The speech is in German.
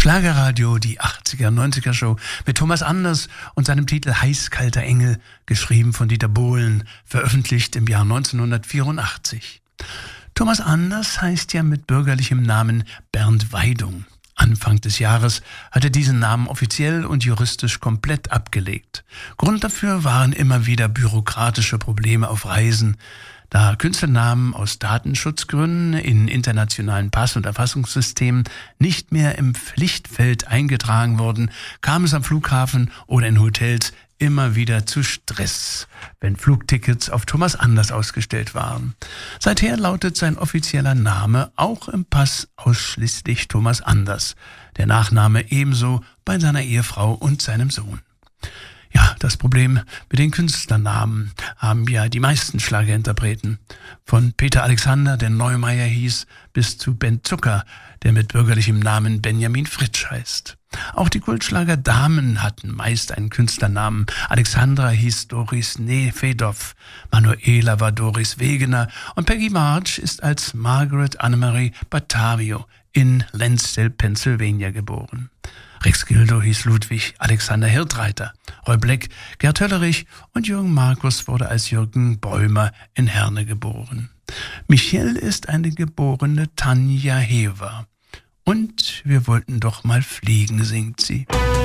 Schlagerradio, die 80er, 90er Show mit Thomas Anders und seinem Titel Heißkalter Engel, geschrieben von Dieter Bohlen, veröffentlicht im Jahr 1984. Thomas Anders heißt ja mit bürgerlichem Namen Bernd Weidung. Anfang des Jahres hat er diesen Namen offiziell und juristisch komplett abgelegt. Grund dafür waren immer wieder bürokratische Probleme auf Reisen. Da Künstlernamen aus Datenschutzgründen in internationalen Pass- und Erfassungssystemen nicht mehr im Pflichtfeld eingetragen wurden, kam es am Flughafen oder in Hotels immer wieder zu Stress, wenn Flugtickets auf Thomas Anders ausgestellt waren. Seither lautet sein offizieller Name auch im Pass ausschließlich Thomas Anders. Der Nachname ebenso bei seiner Ehefrau und seinem Sohn. Ja, das Problem mit den Künstlernamen haben ja die meisten Schlagerinterpreten. Von Peter Alexander, der Neumeier hieß, bis zu Ben Zucker, der mit bürgerlichem Namen Benjamin Fritsch heißt. Auch die Kultschlager-Damen hatten meist einen Künstlernamen. Alexandra hieß Doris Nefedov, Manuela war Doris Wegener und Peggy March ist als Margaret Annemarie Batario in Lansdale, Pennsylvania geboren. Rex Gildo hieß Ludwig Alexander Hirtreiter, Roy Black, Gerd Höllerich und Jürgen Markus wurde als Jürgen Bäumer in Herne geboren. Michelle ist eine geborene Tanja Hever. Und wir wollten doch mal fliegen, singt sie.